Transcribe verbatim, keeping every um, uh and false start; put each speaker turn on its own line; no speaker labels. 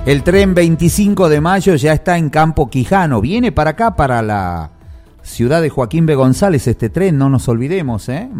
El tren veinticinco de mayo ya está en Campo Quijano. Viene para acá, para la ciudad de Joaquín B. González, este tren, no nos olvidemos, ¿eh?